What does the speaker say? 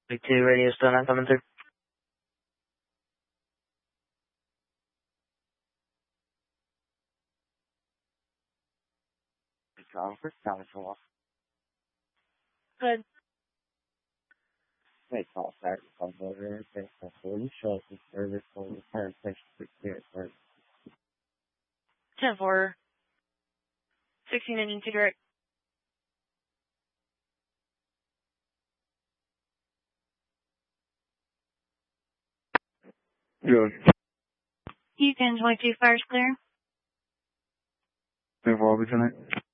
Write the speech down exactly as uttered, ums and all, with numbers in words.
Week two radio still not coming through. Office, Council. Good. Hey, call back from over and for forty shows of service for the current patient experience. ten four. sixteen engine to direct. Good. Houston twenty-two, fire's clear. Thank you for all tonight.